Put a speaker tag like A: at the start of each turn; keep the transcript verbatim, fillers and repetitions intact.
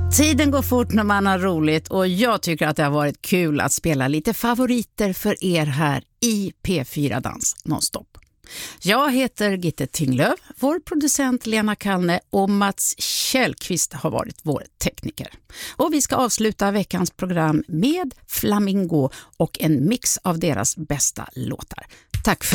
A: Tiden går fort när man har roligt och jag tycker att det har varit kul att spela lite favoriter för er här i P fyra Dans nonstop. Jag heter Gitte Tinglöf, vår producent Lena Kallne och Mats Kjellqvist har varit vår tekniker. Och vi ska avsluta veckans program med Flamingo och en mix av deras bästa låtar. Tack för